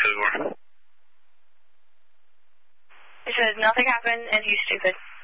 stupid were? It says nothing happened and he's stupid.